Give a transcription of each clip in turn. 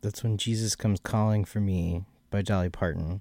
That's When Jesus Comes Calling for Me by Dolly Parton.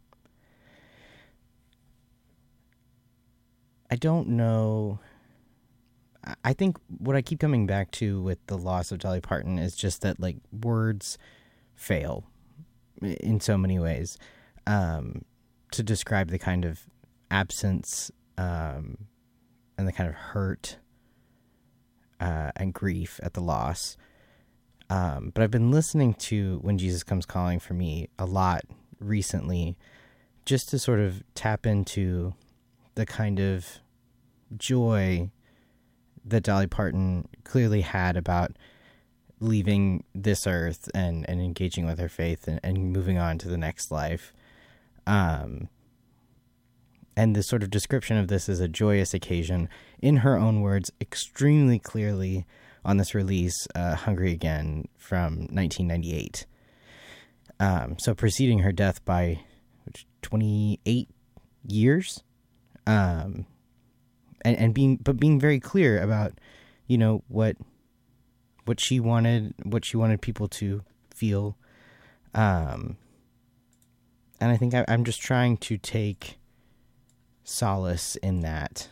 I don't know. I think what I keep coming back to with the loss of Dolly Parton is just that, like, words fail in so many ways to describe the kind of absence and the kind of hurt and grief at the loss. But I've been listening to When Jesus Comes Calling for Me a lot recently, just to sort of tap into the kind of joy that Dolly Parton clearly had about leaving this earth and engaging with her faith and moving on to the next life. And the sort of description of this as a joyous occasion, in her own words, extremely clearly on this release, Hungry Again, from 1998. So preceding her death by 28 years. And being very clear about, you know, what she wanted people to feel. And I think I'm just trying to take solace in that.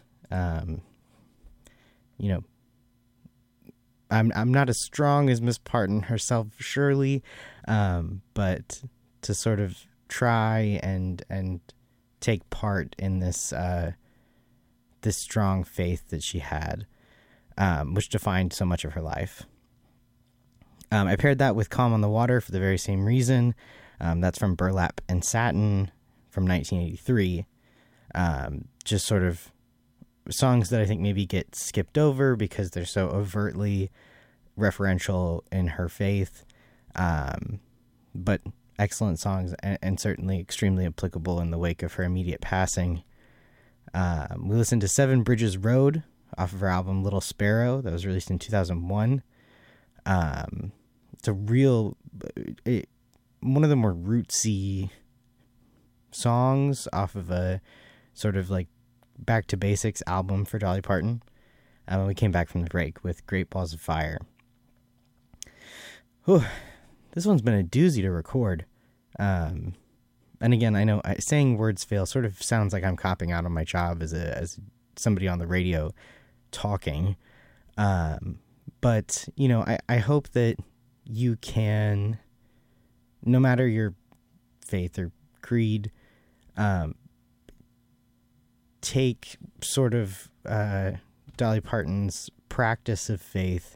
You know, I'm not as strong as Miss Parton herself, surely, but to sort of try and take part in this this strong faith that she had, which defined so much of her life. I paired that with Calm on the Water for the very same reason. That's from Burlap and Satin from 1983. Just sort of songs that I think maybe get skipped over because they're so overtly referential in her faith. But excellent songs and certainly extremely applicable in the wake of her immediate passing. We listened to Seven Bridges Road off of her album Little Sparrow that was released in 2001. It's a real, one of the more rootsy songs off of a sort of like back to basics album for Dolly Parton. And we came back from the break with Great Balls of Fire. Whew, this one's been a doozy to record. And again, I know saying words fail sort of sounds like I'm copping out on my job as somebody on the radio talking. But, you know, I hope that you can, no matter your faith or creed, take sort of Dolly Parton's practice of faith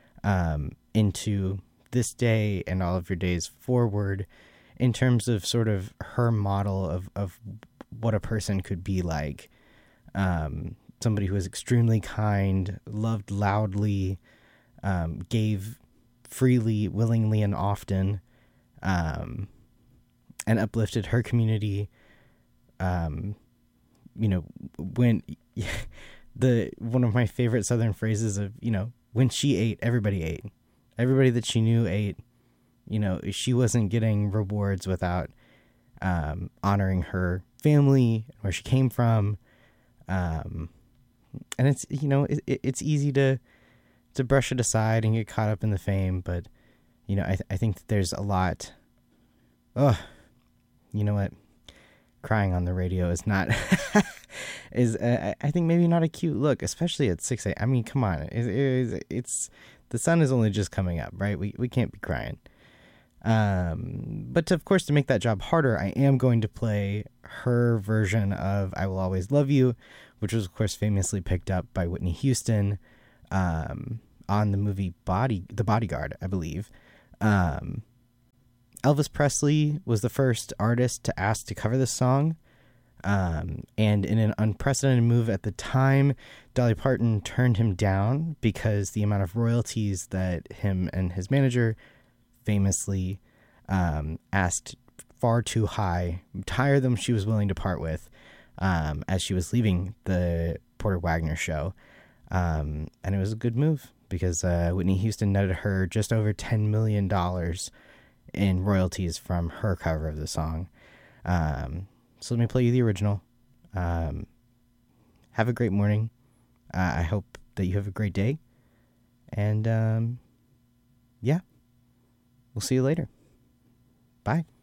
into this day and all of your days forward in terms of sort of her model of what a person could be like. Somebody who was extremely kind, loved loudly, gave freely, willingly, and often, and uplifted her community. You know, when one of my favorite Southern phrases of, you know, when she ate, everybody ate. Everybody that she knew ate. You know, she wasn't getting rewards without honoring her family, where she came from. And it's, you know, it's easy to brush it aside and get caught up in the fame. But, you know, I think that there's a lot. Oh, you know what? Crying on the radio is not, I think maybe not a cute look, especially at 6 a.m. I mean, come on. It's the sun is only just coming up, right? We can't be crying. But of course, to make that job harder, I am going to play her version of I Will Always Love You, which was, of course, famously picked up by Whitney Houston on the movie The Bodyguard, I believe. Elvis Presley was the first artist to ask to cover this song. And in an unprecedented move at the time, Dolly Parton turned him down because the amount of royalties that him and his manager famously asked far too high, higher than she was willing to part with, as she was leaving the Porter Wagner show. And it was a good move because Whitney Houston netted her just over $10 million in royalties from her cover of the song. So let me play you the original. Have a great morning. I hope that you have a great day. And yeah, we'll see you later. Bye.